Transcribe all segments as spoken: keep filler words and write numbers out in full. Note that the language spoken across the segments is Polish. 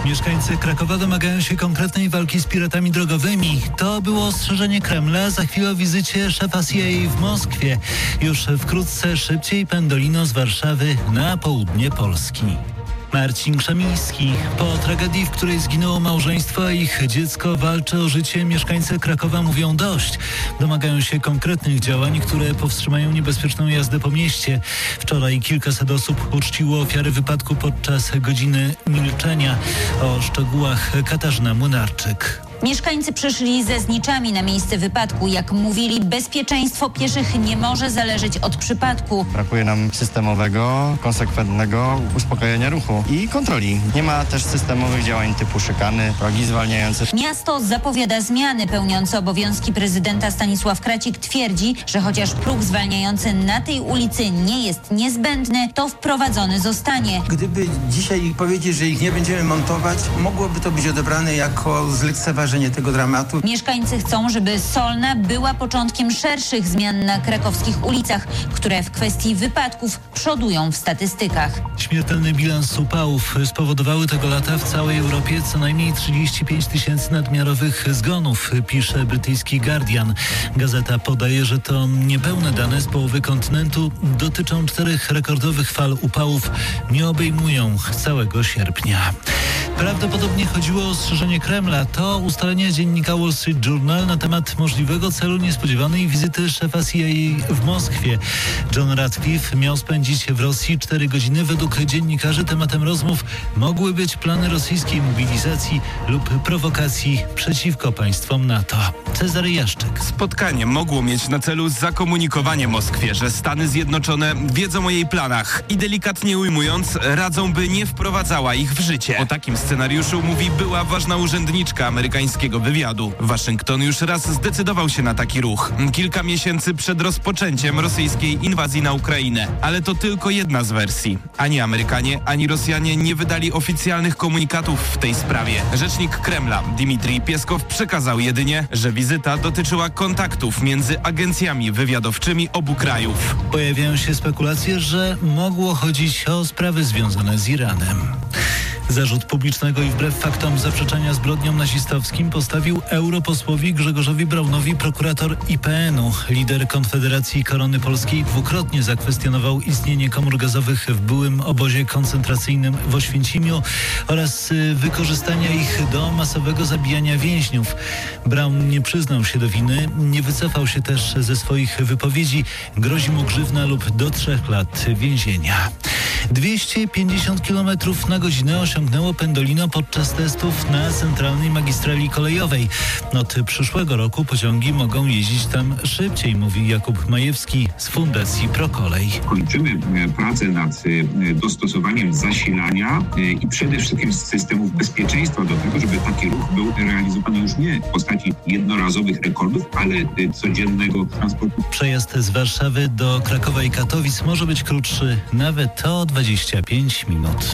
Mieszkańcy Krakowa domagają się konkretnej walki z piratami drogowymi. To było ostrzeżenie Kremla za chwilę o wizycie szefa C I A w Moskwie. Już wkrótce szybciej pendolino z Warszawy na południe Polski. Marcin Krzemiński. Po tragedii, w której zginęło małżeństwo, a ich dziecko walczy o życie, mieszkańcy Krakowa mówią dość. Domagają się konkretnych działań, które powstrzymają niebezpieczną jazdę po mieście. Wczoraj kilkaset osób uczciło ofiary wypadku podczas godziny milczenia. O szczegółach Katarzyna Młynarczyk. Mieszkańcy przyszli ze zniczami na miejsce wypadku. Jak mówili, bezpieczeństwo pieszych nie może zależeć od przypadku. Brakuje nam systemowego, konsekwentnego uspokojenia ruchu i kontroli. Nie ma też systemowych działań typu szykany, progi zwalniające. Miasto zapowiada zmiany. Pełniący obowiązki prezydenta Stanisław Kracik twierdzi, że chociaż próg zwalniający na tej ulicy nie jest niezbędny, to wprowadzony zostanie. Gdyby dzisiaj powiedzieć, że ich nie będziemy montować, mogłoby to być odebrane jako zlekceważenie tego dramatu. Mieszkańcy chcą, żeby Solna była początkiem szerszych zmian na krakowskich ulicach, które w kwestii wypadków przodują w statystykach. Śmiertelny bilans upałów spowodowały tego lata w całej Europie co najmniej trzydzieści pięć tysięcy nadmiarowych zgonów, pisze brytyjski Guardian. Gazeta podaje, że to niepełne dane z połowy kontynentu dotyczą czterech rekordowych fal upałów, nie obejmują całego sierpnia. Prawdopodobnie chodziło o ostrzeżenie Kremla. To ustalenia dziennika Wall Street Journal na temat możliwego celu niespodziewanej wizyty szefa C I A w Moskwie. John Ratcliffe miał spędzić w Rosji cztery godziny. Według dziennikarzy tematem rozmów mogły być plany rosyjskiej mobilizacji lub prowokacji przeciwko państwom NATO. Cezary Jaszczyk. Spotkanie mogło mieć na celu zakomunikowanie Moskwie, że Stany Zjednoczone wiedzą o jej planach i delikatnie ujmując, radzą, by nie wprowadzała ich w życie. O takim scenariuszu mówi była ważna urzędniczka amerykańskiego wywiadu. Waszyngton już raz zdecydował się na taki ruch. Kilka miesięcy przed rozpoczęciem rosyjskiej inwazji na Ukrainę. Ale to tylko jedna z wersji. Ani Amerykanie, ani Rosjanie nie wydali oficjalnych komunikatów w tej sprawie. Rzecznik Kremla Dmitrij Pieskow przekazał jedynie, że wizyta dotyczyła kontaktów między agencjami wywiadowczymi obu krajów. Pojawiają się spekulacje, że mogło chodzić o sprawy związane z Iranem. Zarzut publicznego i wbrew faktom zaprzeczenia zbrodniom nazistowskim postawił europosłowi Grzegorzowi Braunowi prokurator I P N u. Lider Konfederacji Korony Polskiej dwukrotnie zakwestionował istnienie komór gazowych w byłym obozie koncentracyjnym w Oświęcimiu oraz wykorzystania ich do masowego zabijania więźniów. Braun nie przyznał się do winy, nie wycofał się też ze swoich wypowiedzi. Grozi mu grzywna lub do trzech lat więzienia. dwieście pięćdziesiąt kilometrów na godzinę osiągnęło pendolino podczas testów na centralnej magistrali kolejowej. Od przyszłego roku pociągi mogą jeździć tam szybciej, mówi Jakub Majewski z Fundacji Prokolej. Kończymy pracę nad dostosowaniem zasilania i przede wszystkim systemów bezpieczeństwa do tego, żeby taki ruch był realizowany już nie w postaci jednorazowych rekordów, ale codziennego transportu. Przejazd z Warszawy do Krakowa i Katowic może być krótszy nawet o dwadzieścia pięć minut.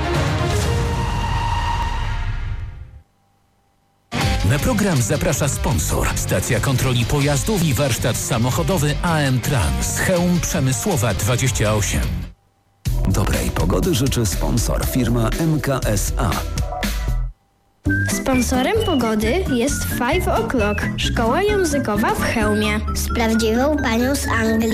Na program zaprasza sponsor. Stacja kontroli pojazdów i warsztat samochodowy A M Trans. Chełm Przemysłowa dwadzieścia osiem. Dobrej pogody życzy sponsor, firma M K S A. Sponsorem pogody jest Five O'Clock, szkoła językowa w Chełmie. Z prawdziwą panią z Anglii.